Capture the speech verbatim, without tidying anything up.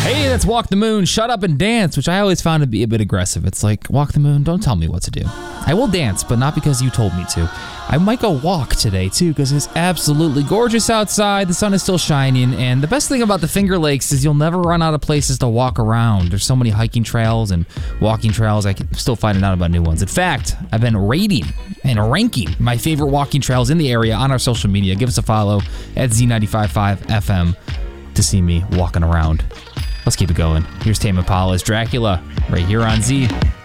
Hey, that's Walk the Moon, Shut Up and Dance, which I always found to be a bit aggressive. It's like, Walk the Moon, don't tell me what to do. I will dance, but not because you told me to. I might go walk today, too, because it's absolutely gorgeous outside. The sun is still shining, and the best thing about the Finger Lakes is you'll never run out of places to walk around. There's so many hiking trails and walking trails. I can still finding out about new ones. In fact, I've been rating and ranking my favorite walking trails in the area on our social media. Give us a follow at Z ninety-five point five F M to see me walking around. Let's keep it going. Here's Tame Impala's Dracula right here on Z.